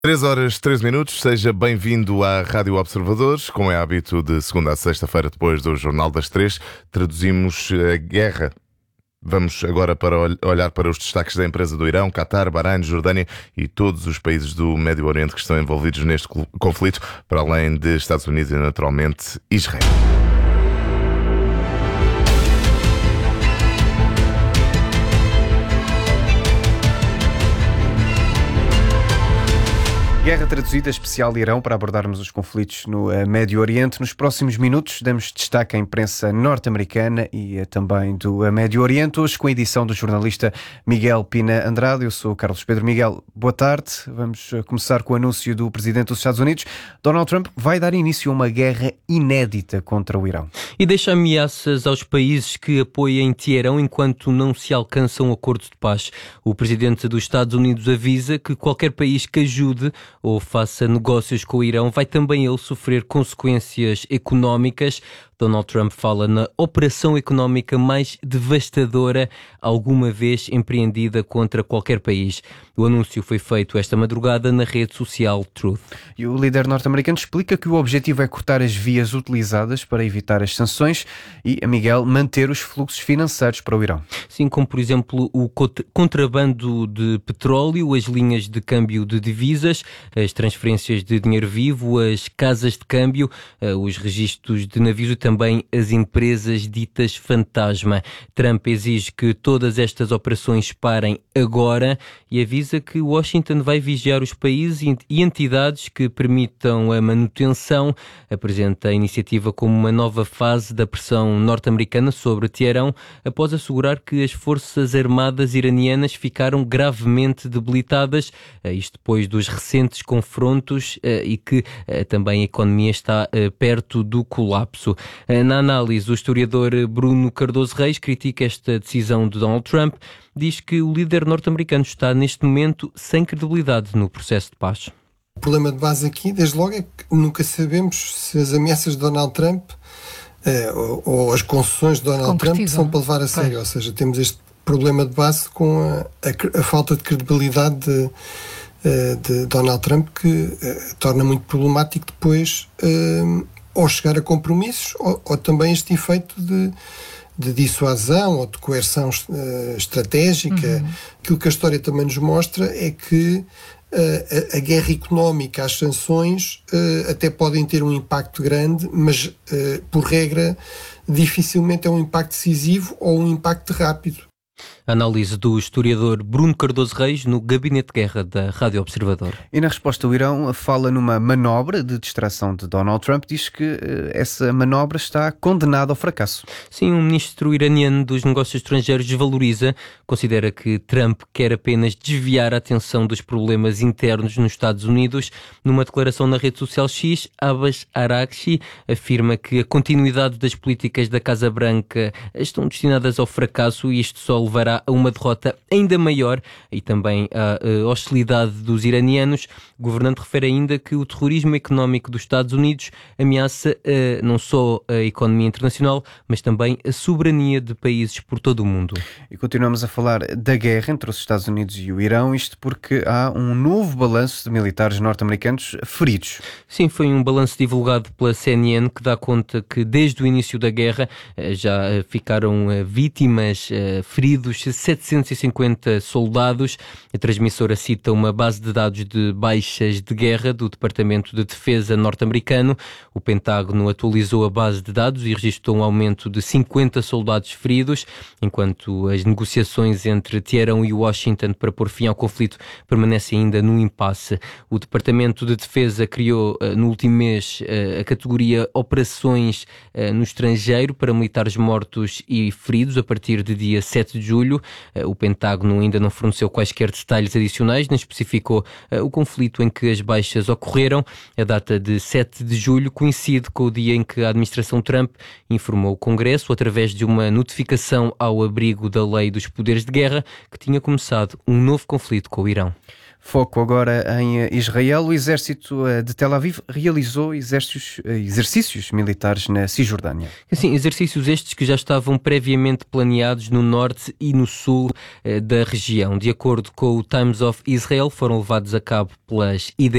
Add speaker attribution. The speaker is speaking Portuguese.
Speaker 1: 3 horas, 3 minutos, seja bem-vindo à Rádio Observadores. Como é hábito, de segunda a sexta-feira, depois do Jornal das 3, traduzimos a guerra. Vamos agora olhar para os destaques da empresa do Irão, Qatar, Bahrein, Jordânia e todos os países do Médio Oriente que estão envolvidos neste conflito, para além de Estados Unidos e, naturalmente, Israel.
Speaker 2: Guerra traduzida especial Irão, para abordarmos os conflitos no Médio Oriente. Nos próximos minutos damos destaque à imprensa norte-americana e também do Médio Oriente, hoje com a edição do jornalista Miguel Pina Andrade. Eu sou o Carlos Pedro. Miguel, boa tarde. Vamos começar com o anúncio do presidente dos Estados Unidos. Donald Trump vai dar início a uma guerra inédita contra o Irão.
Speaker 3: E deixa ameaças aos países que apoiem Teherão enquanto não se alcança um acordo de paz. O presidente dos Estados Unidos avisa que qualquer país que ajude ou faça negócios com o Irão vai também ele sofrer consequências económicas. Donald Trump fala na operação económica mais devastadora alguma vez empreendida contra qualquer país. O anúncio foi feito esta madrugada na rede social Truth.
Speaker 2: E o líder norte-americano explica que o objetivo é cortar as vias utilizadas para evitar as sanções e, a Miguel, manter os fluxos financeiros para o Irão.
Speaker 3: Sim, como por exemplo o contrabando de petróleo, as linhas de câmbio de divisas, as transferências de dinheiro vivo, as casas de câmbio, os registros de navios e também as empresas ditas fantasma. Trump exige que todas estas operações parem agora e avisa que Washington vai vigiar os países e entidades que permitam a manutenção. Apresenta a iniciativa como uma nova fase da pressão norte-americana sobre Teherão, após assegurar que as forças armadas iranianas ficaram gravemente debilitadas, isto depois dos recentes confrontos e que também a economia está perto do colapso. Na análise, o historiador Bruno Cardoso Reis critica esta decisão de Donald Trump, diz que o líder norte-americano está neste momento sem credibilidade no processo de paz.
Speaker 4: O problema de base aqui, desde logo, é que nunca sabemos se as ameaças de Donald Trump ou as concessões de Donald Trump são para levar a sério. Ou seja, temos este problema de base com a falta de credibilidade de Donald Trump, que torna muito problemático depois ou chegar a compromissos ou também este efeito de dissuasão ou de coerção estratégica. Aquilo que a história também nos mostra é que a guerra económica, as sanções até podem ter um impacto grande, mas por regra dificilmente é um impacto decisivo ou um impacto rápido.
Speaker 3: A análise do historiador Bruno Cardoso Reis no Gabinete de Guerra da Rádio Observador.
Speaker 2: E na resposta, o Irão fala numa manobra de distração de Donald Trump, diz que essa manobra está condenada ao fracasso.
Speaker 3: Sim, o ministro iraniano dos Negócios Estrangeiros desvaloriza, considera que Trump quer apenas desviar a atenção dos problemas internos nos Estados Unidos. Numa declaração na rede social X, Abbas Araghchi afirma que a continuidade das políticas da Casa Branca estão destinadas ao fracasso e isto só levará a uma derrota ainda maior e também à hostilidade dos iranianos. O governante refere ainda que o terrorismo económico dos Estados Unidos ameaça não só a economia internacional, mas também a soberania de países por todo o mundo.
Speaker 2: E continuamos a falar da guerra entre os Estados Unidos e o Irão, isto porque há um novo balanço de militares norte-americanos feridos.
Speaker 3: Sim, foi um balanço divulgado pela CNN que dá conta que desde o início da guerra já ficaram vítimas, feridos 750 soldados. A transmissora cita uma base de dados de baixas de guerra do Departamento de Defesa norte-americano. O Pentágono atualizou a base de dados e registrou um aumento de 50 soldados feridos, enquanto as negociações entre Teherão e Washington para pôr fim ao conflito permanecem ainda no impasse. O Departamento de Defesa criou no último mês a categoria Operações no Estrangeiro para militares mortos e feridos a partir de dia 7 de julho. O Pentágono ainda não forneceu quaisquer detalhes adicionais, nem especificou o conflito em que as baixas ocorreram. A data de 7 de julho coincide com o dia em que a administração Trump informou o Congresso, através de uma notificação ao abrigo da Lei dos Poderes de Guerra, que tinha começado um novo conflito com o Irão.
Speaker 2: Foco agora em Israel. O exército de Tel Aviv realizou exercícios militares na Cisjordânia.
Speaker 3: Sim, exercícios estes que já estavam previamente planeados no norte e no sul da região. De acordo com o Times of Israel, foram levados a cabo pelas